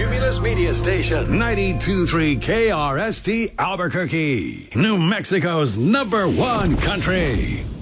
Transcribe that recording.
Cumulus Media Station, 92.3 KRST Albuquerque, New Mexico's #1 country.